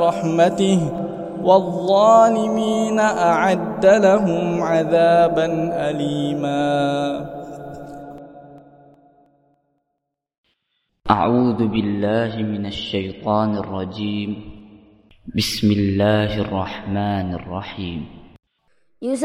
رحمته والظالمين أعد لهم عذابا أليما. أعوذ بالله من الشيطان الرجيم. بسم الله الرحمن الرحيم.